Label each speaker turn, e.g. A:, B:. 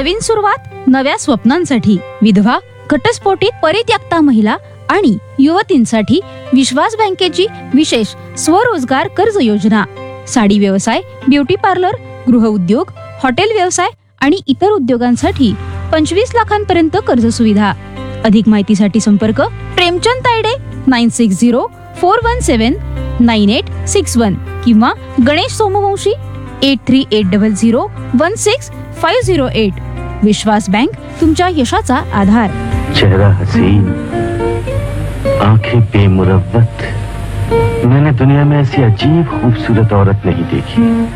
A: नवीन सुरुवात, नव्या स्वप्नांसाठी. विधवा, घटस्फोटित, परित्यक्ता महिला आणि युवतींसाठी विश्वास बँकेची विशेष स्वरोजगार कर्ज योजना. साडी व्यवसाय, ब्युटी पार्लर, गृहउद्योग, हॉटेल व्यवसाय आणि इतर उद्योगांसाठी 25 लाखांपर्यंत कर्ज सुविधा. अधिक माहितीसाठी संपर्क प्रेमचंद तायडे 9604179861 किंवा गणेश सोमवंशी 8380016508. विश्वास बँक, तुमच्या यशाचा आधार.
B: चेहरा हसीन, आंखें बेमुरव्वत. मैंने दुनिया में ऐसी अजीब खूबसूरत औरत नहीं देखी.